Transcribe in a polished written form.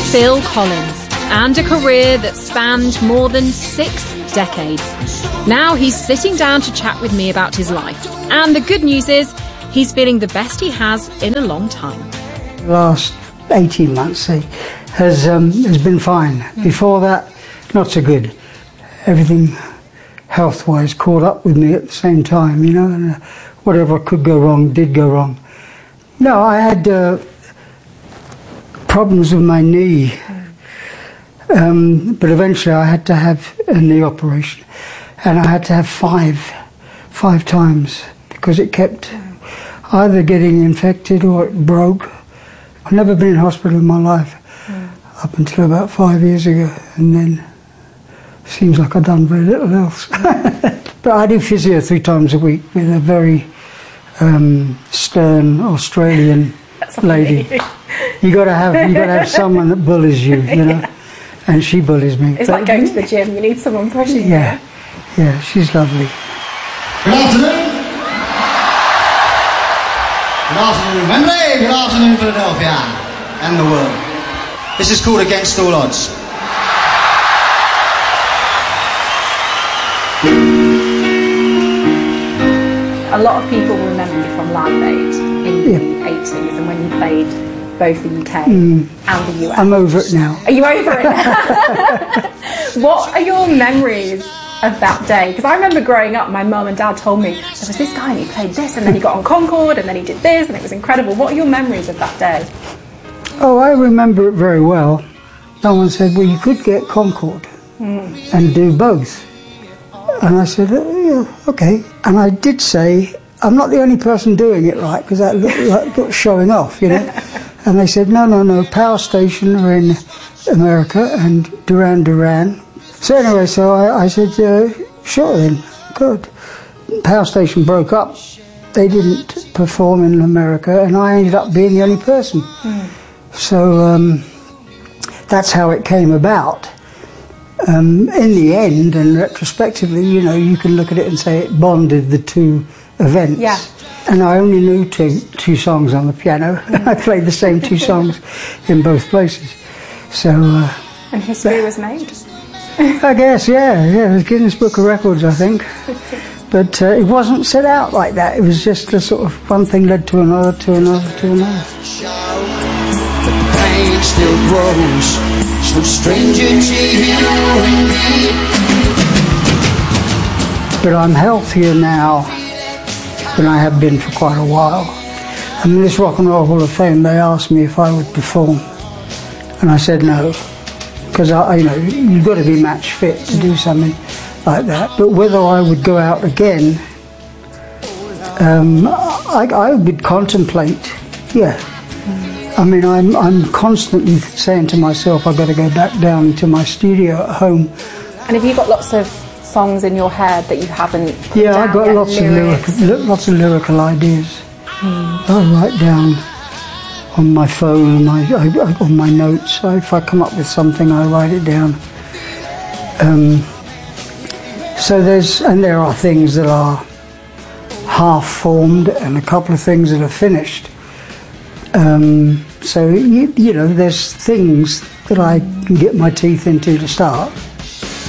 Phil Collins, and a career that spanned more than 6 decades. Now he's sitting down to chat with me about his life. And the good news is, he's feeling the best he has in a long time. The last 18 months has been fine. Before that, not so good. Everything health-wise caught up with me at the same time, you know, and whatever could go wrong did go wrong. No, I had problems with my knee, but eventually I had to have a knee operation, and I had to have five times because it kept either getting infected or it broke. I've never been in hospital in my life up until about 5 years ago, and then seems like I've done very little else. But I do physio 3 times a week with a very stern Australian lady. You got to have someone that bullies you, you know, and she bullies me. It's like going to the gym. You need someone pushing you. Yeah, she's lovely. Good afternoon. Good afternoon, Wembley. Good afternoon, Philadelphia, and the world. This is called Against All Odds. A lot of people remember you from Live Aid in the 80s, and when you played both the UK and the US. I'm over it now. Are you over it now? What are your memories of that day? Because I remember growing up, my mum and dad told me there was this guy and he played this, and then he got on Concorde, and then he did this, and it was incredible. What are your memories of that day? Oh, I remember it very well. Someone said, well, you could get Concorde and do both. And I said, yeah, okay. And I did say, I'm not the only person doing it right, because that looked like showing off, you know. And they said, no, Power Station are in America and Duran Duran. So anyway, so I said, sure then, good. Power Station broke up. They didn't perform in America, and I ended up being the only person. So that's how it came about. In the end, and retrospectively, you know, you can look at it and say it bonded the two events. Yeah. And I only knew two songs on the piano. I played the same 2 songs in both places. So. And history was made. I guess, yeah. It was Guinness Book of Records, I think. But it wasn't set out like that. It was just a sort of one thing led to another, to another, to another. The pain still grows, so stranger to you and me. But I'm healthier now than I have been for quite a while. I mean, this Rock and Roll Hall of Fame, they asked me if I would perform, and I said no, because you know, you've got to be match fit to do something like that. But whether I would go out again, I would contemplate. Yeah. I mean, I'm constantly saying to myself, I've got to go back down to my studio at home. And have you got lots of songs in your head that you haven't? Yeah, I've got lots of lyrical ideas. I write down on my phone, on my notes. If I come up with something, I write it down. So there are things that are half formed and a couple of things that are finished. So you know, there's things that I can get my teeth into to start.